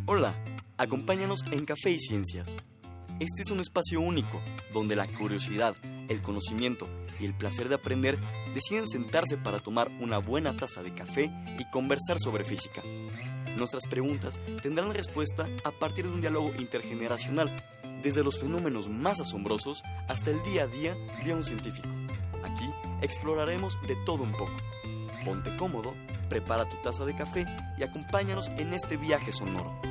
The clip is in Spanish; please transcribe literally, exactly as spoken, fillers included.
Hola, acompáñanos en Café y Ciencias. Este es un espacio único, donde la curiosidad, el conocimiento y el placer de aprender deciden sentarse para tomar una buena taza de café y conversar sobre física. Nuestras preguntas tendrán respuesta a partir de un diálogo intergeneracional, desde los fenómenos más asombrosos hasta el día a día de un científico. Aquí exploraremos de todo un poco. Ponte cómodo, prepara tu taza de café y acompáñanos en este viaje sonoro.